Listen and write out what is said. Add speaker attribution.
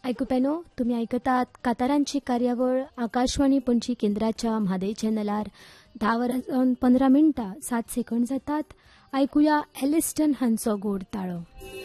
Speaker 1: ऐकुप्यानो, तुम्ही ऐकतात कातारांची कार्यावळ आकाशवाणी पणजी केंद्राच्या म्हादय चॅनलार 10:15 7 सेकंद जातात. ऐकुया एलिस्टन हांचो गोड ताळो.